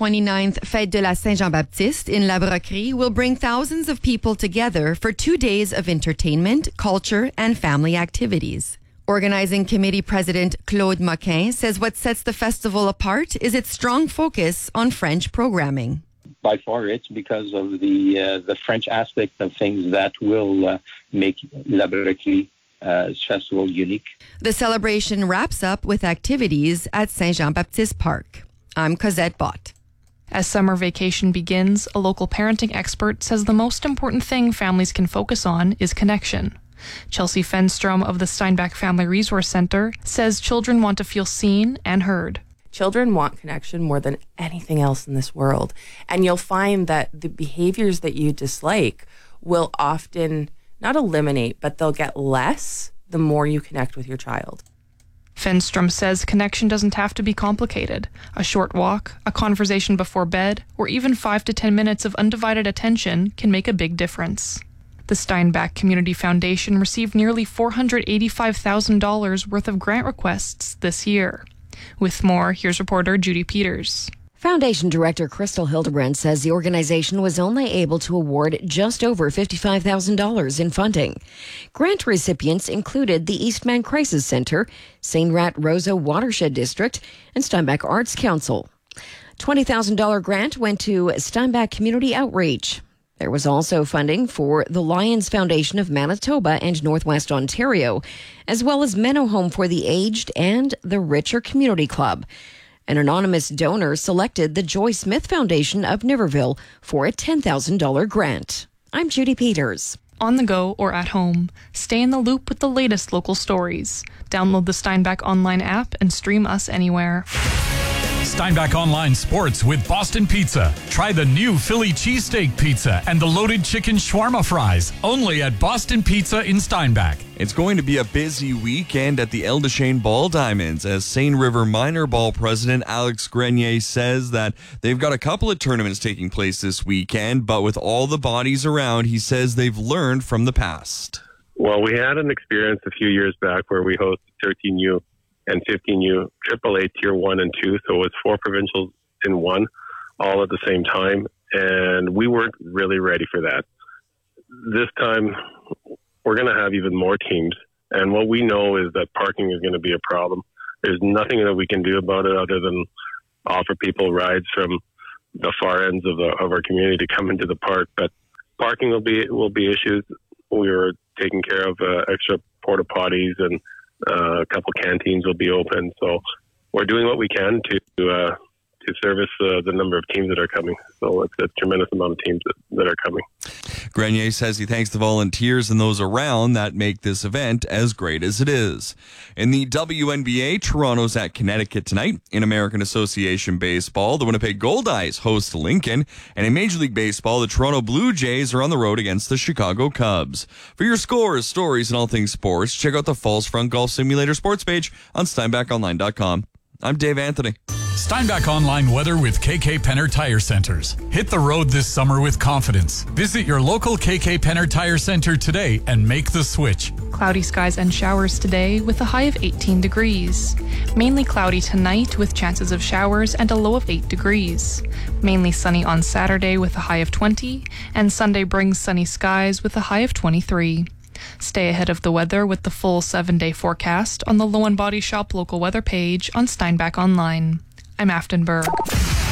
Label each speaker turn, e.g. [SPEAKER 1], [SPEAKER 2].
[SPEAKER 1] 29th Fête de la Saint-Jean-Baptiste in La Brocquerie will bring thousands of people together for 2 days of entertainment, culture, and family activities. Organizing Committee President Claude Moquin says what sets the festival apart is its strong focus on French programming.
[SPEAKER 2] By far, it's because of the French aspect of things that will make La Brocquerie festival unique.
[SPEAKER 1] The celebration wraps up with activities at Saint-Jean-Baptiste Park. I'm Cosette Bott.
[SPEAKER 3] As summer vacation begins, a local parenting expert says the most important thing families can focus on is connection. Chelsea Fenstrom of the Steinbach Family Resource Center says children want to feel seen and heard.
[SPEAKER 4] Children want connection more than anything else in this world. And you'll find that the behaviors that you dislike will often not eliminate, but they'll get less the more you connect with your child.
[SPEAKER 3] Fenstrom says connection doesn't have to be complicated. A short walk, a conversation before bed, or even 5 to 10 minutes of undivided attention can make a big difference. The Steinbach Community Foundation received nearly $485,000 worth of grant requests this year. With more, here's reporter Judy Peters.
[SPEAKER 5] Foundation Director Crystal Hildebrand says the organization was only able to award just over $55,000 in funding. Grant recipients included the Eastman Crisis Center, St. Rat Rosa Watershed District, and Steinbach Arts Council. $20,000 grant went to Steinbach Community Outreach. There was also funding for the Lions Foundation of Manitoba and Northwest Ontario, as well as Menno Home for the Aged and the Richer Community Club. An anonymous donor selected the Joy Smith Foundation of Niverville for a $10,000 grant. I'm Judy Peters.
[SPEAKER 3] On the go or at home, stay in the loop with the latest local stories. Download the Steinbach Online app and stream us anywhere.
[SPEAKER 6] Steinbach Online Sports with Boston Pizza. Try the new Philly cheesesteak pizza and the loaded chicken shawarma fries, only at Boston Pizza in Steinbach.
[SPEAKER 7] It's going to be a busy weekend at the El Deschênes Ball Diamonds as Seine River Minor Ball President Alex Grenier says that they've got a couple of tournaments taking place this weekend, but with all the bodies around, he says they've learned from the past.
[SPEAKER 8] Well, we had an experience a few years back where we hosted 13U and 15U AAA Tier 1 and 2, so it was 4 provincials in one, all at the same time, and we weren't really ready for that. This time, we're going to have even more teams, and what we know is that parking is going to be a problem. There's nothing that we can do about it other than offer people rides from the far ends of our community to come into the park, but parking will be issues. We were taking care of extra porta potties, and a couple canteens will be open. So we're doing what we can to service the number of teams that are coming. So it's a tremendous amount of teams that are coming.
[SPEAKER 7] Grenier says he thanks the volunteers and those around that make this event as great as it is. In the WNBA, Toronto's at Connecticut tonight. In American Association Baseball, the Winnipeg Goldeyes host Lincoln. And in Major League Baseball, the Toronto Blue Jays are on the road against the Chicago Cubs. For your scores, stories, and all things sports, check out the Falls Front Golf Simulator sports page on SteinbachOnline.com. I'm Dave Anthony.
[SPEAKER 6] Steinbach Online weather with KK Penner Tire Centers. Hit the road this summer with confidence. Visit your local KK Penner Tire Center today and make the switch.
[SPEAKER 3] Cloudy skies and showers today with a high of 18 degrees. Mainly cloudy tonight with chances of showers and a low of 8 degrees. Mainly sunny on Saturday with a high of 20, and Sunday brings sunny skies with a high of 23. Stay ahead of the weather with the full 7-day forecast on the Low and Body Shop local weather page on Steinbach Online. I'm Afton Berg.